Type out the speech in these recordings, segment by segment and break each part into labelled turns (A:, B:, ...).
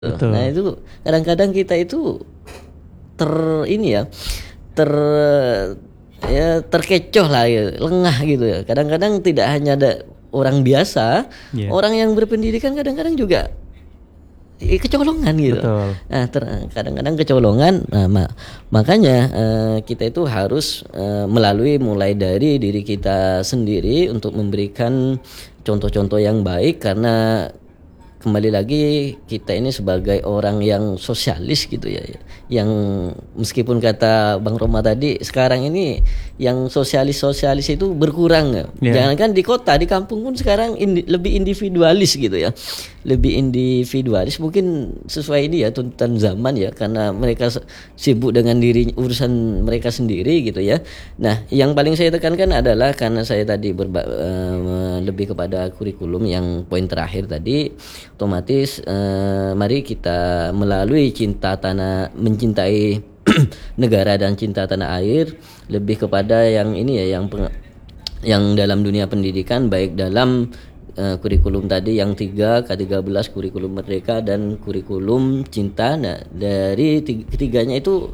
A: Nah
B: Betul.
A: itu kadang-kadang kita itu ter ini ya ter ya terkecoh lah ya, lengah gitu ya. Kadang-kadang tidak hanya ada orang biasa,
B: Iya,
A: orang yang berpendidikan kadang-kadang juga kecolongan gitu.
B: betul.
A: Nah, kadang-kadang kecolongan. Nah, makanya kita itu harus melalui mulai dari diri kita sendiri untuk memberikan contoh-contoh yang baik karena kembali lagi kita ini sebagai orang yang sosialis gitu ya, yang meskipun kata Bang Roma tadi sekarang ini yang sosialis itu berkurang ya.
B: Iya.
A: Jangankan di kota, di kampung pun sekarang lebih individualis gitu ya, lebih individualis mungkin sesuai ini ya tuntutan zaman ya, karena mereka sibuk dengan diri urusan mereka sendiri gitu ya. Nah yang paling saya tekankan adalah karena saya tadi lebih kepada kurikulum yang poin terakhir tadi, otomatis mari kita melalui cinta tanah, mencintai negara dan cinta tanah air, lebih kepada yang ini ya, yang dalam dunia pendidikan baik dalam kurikulum tadi yang 3K13, kurikulum merdeka dan kurikulum cinta. Nah dari ketiganya itu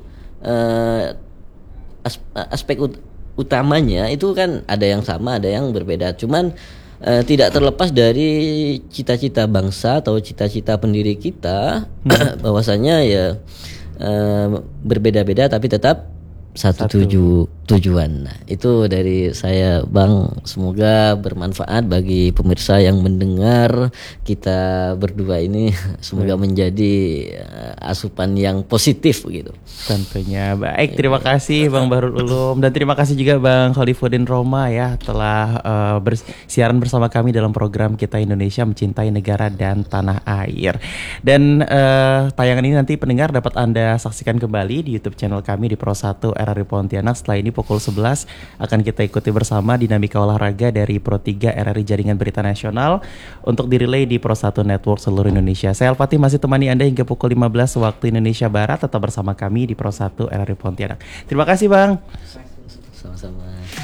A: aspek utamanya itu kan ada yang sama ada yang berbeda, cuman tidak terlepas dari cita-cita bangsa atau cita-cita pendiri kita
B: Hmm.
A: bahwasanya ya berbeda-beda tapi tetap satu
B: Satu.
A: tujuan. Nah, itu dari saya Bang, semoga bermanfaat bagi pemirsa yang mendengar kita berdua ini, semoga
B: Baik.
A: menjadi asupan yang positif gitu.
B: Tentunya baik, terima kasih Bang Bahrul Ulum dan terima kasih juga Bang Khalifuddin Roma ya telah bersiaran bersama kami dalam program Kita Indonesia Mencintai Negara dan Tanah Air. Dan tayangan ini nanti pendengar dapat Anda saksikan kembali di YouTube channel kami di Pro 1 RRI Pontianak. Setelah ini pukul 11 akan kita ikuti bersama dinamika olahraga dari Pro 3 RRI Jaringan Berita Nasional untuk direlay di Pro 1 Network seluruh Indonesia. Saya Al-Fatih masih temani Anda hingga pukul 15 waktu Indonesia Barat. Tetap bersama kami di Pro 1 RRI Pontianak. Terima kasih Bang.
A: Sama-sama.